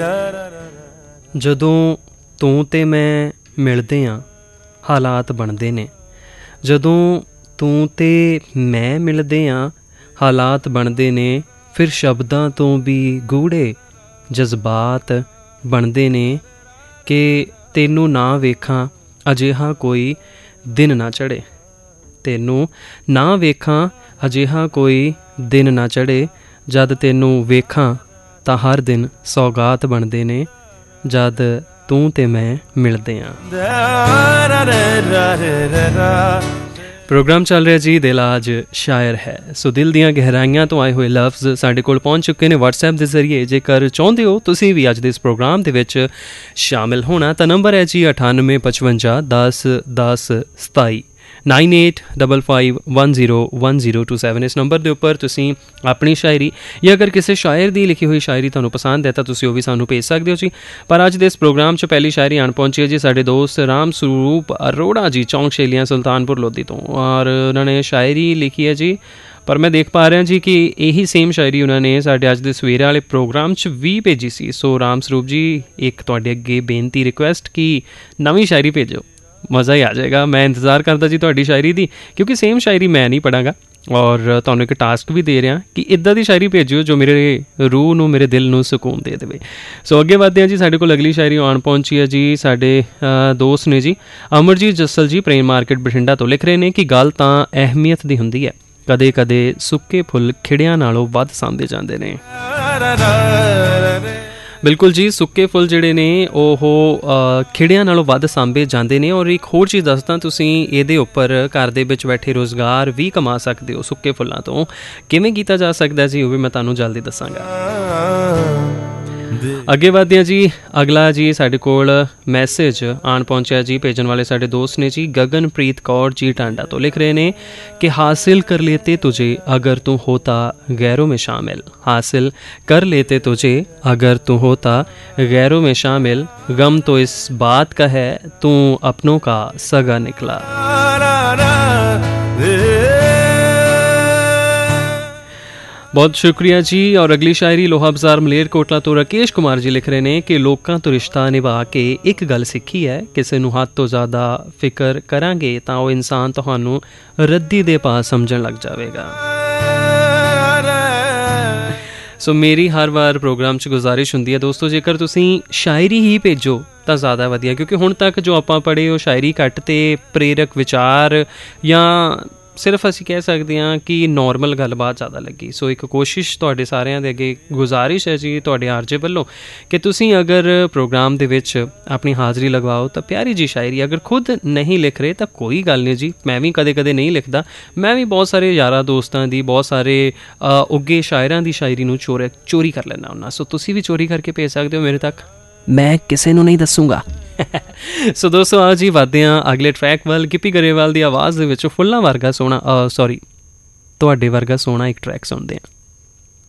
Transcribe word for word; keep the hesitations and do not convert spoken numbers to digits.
ਜਦੋਂ ਤੂੰ ਤੇ ਮੈਂ ਮਿਲਦੇ ਹਾਂ ਹਾਲਾਤ ਬਣਦੇ ਨੇ, ਜਦੋਂ ਤੂੰ ਤੇ ਮੈਂ ਮਿਲਦੇ ਹਾਂ ਹਾਲਾਤ ਬਣਦੇ ਨੇ, ਫਿਰ ਸ਼ਬਦਾਂ ਤੋਂ ਵੀ ਗੂੜ੍ਹੇ ਜਜ਼ਬਾਤ ਬਣਦੇ ਨੇ ਕਿ ਤੈਨੂੰ ਨਾ ਵੇਖਾਂ ਅਜਿਹਾ ਕੋਈ ਦਿਨ ਨਾ ਚੜ੍ਹੇ, ਤੈਨੂੰ ਨਾ ਵੇਖਾਂ ਅਜਿਹਾ ਕੋਈ ਦਿਨ ਨਾ ਚੜ੍ਹੇ, ਜਦ ਤੈਨੂੰ ਵੇਖਾਂ ਤਾਂ ਹਰ ਦਿਨ ਸੌਗਾਤ ਬਣਦੇ ਨੇ, ਜਦ ਤੂੰ ਤੇ ਮੈਂ ਮਿਲਦੇ ਹਾਂ। ਪ੍ਰੋਗਰਾਮ ਚੱਲ ਰਿਹਾ ਜੀ ਦਿਲ ਅੱਜ ਸ਼ਾਇਰ ਹੈ। ਸੋ ਦਿਲ ਦੀਆਂ ਗਹਿਰਾਈਆਂ ਤੋਂ ਆਏ ਹੋਏ ਲਫ਼ਜ਼ ਸਾਡੇ ਕੋਲ ਪਹੁੰਚ ਚੁੱਕੇ ਨੇ ਵਟਸਐਪ ਦੇ ਜ਼ਰੀਏ। ਜੇਕਰ ਚਾਹੁੰਦੇ ਹੋ ਤੁਸੀਂ ਵੀ ਅੱਜ ਦੇ ਇਸ ਪ੍ਰੋਗਰਾਮ ਦੇ ਵਿੱਚ ਸ਼ਾਮਿਲ ਹੋਣਾ ਤਾਂ ਨੰਬਰ ਹੈ ਜੀ ਅਠਾਨਵੇਂ ਪਚਵੰਜਾ ਦਸ ਦਸ ਸਤਾਈ nine eight double five one zero one zero two seven. ਇਸ ਨੰਬਰ ਦੇ ਉੱਪਰ ਤੁਸੀਂ ਆਪਣੀ ਸ਼ਾਇਰੀ ਜਾਂ ਅਗਰ ਕਿਸੇ ਸ਼ਾਇਰ ਦੀ ਲਿਖੀ ਹੋਈ ਸ਼ਾਇਰੀ ਤੁਹਾਨੂੰ ਪਸੰਦ ਹੈ ਤਾਂ ਤੁਸੀਂ ਉਹ ਵੀ ਸਾਨੂੰ ਭੇਜ ਸਕਦੇ ਹੋ ਜੀ। ਪਰ ਅੱਜ ਦੇ ਇਸ ਪ੍ਰੋਗਰਾਮ 'ਚ ਪਹਿਲੀ ਸ਼ਾਇਰੀ ਆਣ ਪਹੁੰਚੀ ਹੈ ਜੀ ਸਾਡੇ ਦੋਸਤ ਰਾਮ ਸਰੂਪ ਅਰੋੜਾ ਜੀ, ਚੌਂਕ ਸ਼ੇਲੀਆਂ ਸੁਲਤਾਨਪੁਰ ਲੋਧੀ ਤੋਂ, ਔਰ ਉਹਨਾਂ ਨੇ ਸ਼ਾਇਰੀ ਲਿਖੀ ਹੈ ਜੀ। ਪਰ ਮੈਂ ਦੇਖ ਪਾ ਰਿਹਾ ਜੀ ਕਿ ਇਹੀ ਸੇਮ ਸ਼ਾਇਰੀ ਉਹਨਾਂ ਨੇ ਸਾਡੇ ਅੱਜ ਦੇ ਸਵੇਰੇ ਵਾਲੇ ਪ੍ਰੋਗਰਾਮ 'ਚ ਵੀ ਭੇਜੀ ਸੀ। ਸੋ ਰਾਮ ਸਰੂਪ ਜੀ, ਇੱਕ ਤੁਹਾਡੇ ਅੱਗੇ ਬੇਨਤੀ ਰਿਕੁਐਸਟ ਕਿ ਨਵੀਂ ਸ਼ਾਇਰੀ ਭੇਜੋ, ਮਜ਼ਾ ਹੀ ਆ ਜਾਏਗਾ। ਮੈਂ ਇੰਤਜ਼ਾਰ ਕਰਦਾ ਜੀ ਤੁਹਾਡੀ ਸ਼ਾਇਰੀ ਦੀ, ਕਿਉਂਕਿ ਸੇਮ ਸ਼ਾਇਰੀ ਮੈਂ ਨਹੀਂ ਪੜ੍ਹਾਂਗਾ ਔਰ ਤੁਹਾਨੂੰ ਇੱਕ ਟਾਸਕ ਵੀ ਦੇ ਰਿਹਾ ਕਿ ਇੱਦਾਂ ਦੀ ਸ਼ਾਇਰੀ ਭੇਜਿਓ ਜੋ ਮੇਰੇ ਰੂਹ ਨੂੰ, ਮੇਰੇ ਦਿਲ ਨੂੰ ਸਕੂਨ ਦੇ ਦੇਵੇ। ਸੋ ਅੱਗੇ ਵਧਦੇ ਹਾਂ ਜੀ। ਸਾਡੇ ਕੋਲ ਅਗਲੀ ਸ਼ਾਇਰੀ ਆਉਣ ਪਹੁੰਚੀ ਹੈ ਜੀ ਸਾਡੇ ਦੋਸਤ ਨੇ ਜੀ ਅਮਰਜੀਤ ਜੱਸਲ ਜੀ, ਪ੍ਰੇਮ ਮਾਰਕੀਟ ਬਠਿੰਡਾ ਤੋਂ। ਲਿਖ ਰਹੇ ਨੇ ਕਿ ਗੱਲ ਤਾਂ ਅਹਿਮੀਅਤ ਦੀ ਹੁੰਦੀ ਹੈ, ਕਦੇ ਕਦੇ ਸੁੱਕੇ ਫੁੱਲ ਖਿੜਿਆਂ ਨਾਲੋਂ ਵੱਧ ਸਾਂਭੇ ਜਾਂਦੇ ਨੇ। ਬਿਲਕੁਲ ਜੀ, ਸੁੱਕੇ ਫੁੱਲ ਜਿਹੜੇ ਨੇ ਉਹ ਖਿੜਿਆਂ ਨਾਲੋਂ ਵੱਧ ਸਾਂਭੇ ਜਾਂਦੇ ਨੇ। ਔਰ ਇੱਕ ਹੋਰ ਚੀਜ਼ ਦੱਸਦਾ, ਤੁਸੀਂ ਇਹਦੇ ਉੱਪਰ ਘਰ ਦੇ ਵਿੱਚ ਬੈਠੇ ਰੁਜ਼ਗਾਰ ਵੀ ਕਮਾ ਸਕਦੇ ਹੋ ਸੁੱਕੇ ਫੁੱਲਾਂ ਤੋਂ। ਕਿਵੇਂ ਕੀਤਾ ਜਾ ਸਕਦਾ ਜੀ, ਉਹ ਵੀ ਮੈਂ ਤੁਹਾਨੂੰ ਜਲਦੀ ਦੱਸਾਂਗਾ। ਅੱਗੇ ਵਧਦੇ ਹਾਂ ਜੀ। ਅਗਲਾ ਜੀ ਸਾਡੇ ਕੋਲ ਮੈਸੇਜ ਆਣ ਪਹੁੰਚਿਆ ਜੀ, ਭੇਜਣ ਵਾਲੇ ਸਾਡੇ ਦੋਸਤ ਨੇ ਜੀ ਗਗਨਪ੍ਰੀਤ ਕੌਰ ਜੀ ਟਾਂਡਾ ਤੋਂ। ਲਿਖ ਰਹੇ ਨੇ ਕਿ ਹਾਸਿਲ ਕਰ ਲੇਤੇ ਤੁਝੇ ਅਗਰ ਤੂੰ ਹੋਤਾ ਗੈਰੋਂ में शामिल, हासिल कर लेते तुझे अगर तू होता गैरों में शामिल, गम तो इस बात का है तू अपनों का सगा निकला। बहुत शुक्रिया जी। और अगली शायरी लोहा बाजार मलेरकोटला तो राकेश कुमार जी लिख रहे हैं कि लोगों तो रिश्ता निभा के एक गल सीखी है, किसी नूं हद तो ज़्यादा फिक्र करांगे तां वो इंसान तुहानूं रद्दी दे पास समझण लग जाएगा। सो मेरी हर बार प्रोग्राम 'ਚ गुजारिश ਹੁੰਦੀ ਹੈ ਦੋਸਤੋ, ਜੇਕਰ ਤੁਸੀਂ ਸ਼ਾਇਰੀ ਹੀ ਭੇਜੋ ਤਾਂ ਜ਼ਿਆਦਾ ਵਧੀਆ, ਕਿਉਂਕਿ ਹੁਣ ਤੱਕ ਜੋ ਆਪਾਂ ਪੜ੍ਹੇ ਉਹ ਸ਼ਾਇਰੀ ਘੱਟ ਤੇ ਪ੍ਰੇਰਕ ਵਿਚਾਰ ਜਾਂ ਸਿਰਫ ਅਸੀਂ ਕਹਿ ਸਕਦੇ ਹਾਂ ਕਿ ਨੋਰਮਲ ਗੱਲਬਾਤ ਜ਼ਿਆਦਾ ਲੱਗੀ। ਸੋ ਇੱਕ ਕੋਸ਼ਿਸ਼ ਤੁਹਾਡੇ ਸਾਰਿਆਂ ਦੇ ਅੱਗੇ ਗੁਜ਼ਾਰਿਸ਼ ਹੈ ਜੀ ਤੁਹਾਡੇ ਆਰਜੇ ਵੱਲੋਂ ਕਿ ਤੁਸੀਂ ਅਗਰ ਪ੍ਰੋਗਰਾਮ ਦੇ ਵਿੱਚ ਆਪਣੀ ਹਾਜ਼ਰੀ ਲਗਵਾਓ ਤਾਂ ਪਿਆਰੀ ਜੀ ਸ਼ਾਇਰੀ। ਅਗਰ ਖੁਦ ਨਹੀਂ ਲਿਖ ਰਹੇ ਤਾਂ ਕੋਈ ਗੱਲ ਨਹੀਂ ਜੀ, ਮੈਂ ਵੀ ਕਦੇ ਕਦੇ ਨਹੀਂ ਲਿਖਦਾ। ਮੈਂ ਵੀ ਬਹੁਤ ਸਾਰੇ ਯਾਰਾਂ ਦੋਸਤਾਂ ਦੀ, ਬਹੁਤ ਸਾਰੇ ਉੱਗੇ ਸ਼ਾਇਰਾਂ ਦੀ ਸ਼ਾਇਰੀ ਨੂੰ ਚੋਰੀ ਚੋਰੀ ਕਰ ਲੈਂਦਾ ਹੁੰਦਾ। ਸੋ ਤੁਸੀਂ ਵੀ ਚੋਰੀ ਕਰਕੇ ਭੇਜ ਸਕਦੇ ਹੋ ਮੇਰੇ ਤੱਕ, ਮੈਂ ਕਿਸੇ ਨੂੰ ਨਹੀਂ ਦੱਸੂਗਾ। ਸੋ ਦੋਸਤੋ ਆਓ ਜੀ ਵੱਧਦੇ ਹਾਂ ਅਗਲੇ ਟਰੈਕ ਵੱਲ। ਗਿੱਪੀ ਗਰੇਵਾਲ ਦੀ ਆਵਾਜ਼ ਦੇ ਵਿੱਚ ਫੁੱਲਾਂ ਵਰਗਾ ਸੋਹਣਾ, ਸੌਰੀ ਤੁਹਾਡੇ ਵਰਗਾ ਸੋਹਣਾ ਇੱਕ ਟਰੈਕ ਸੁਣਦੇ ਹਾਂ।